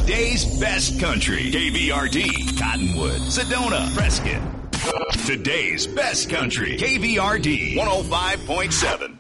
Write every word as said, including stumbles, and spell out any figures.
Today's best country. K V R D, Cottonwood, Sedona, Prescott. Today's best country. K V R D one oh five point seven.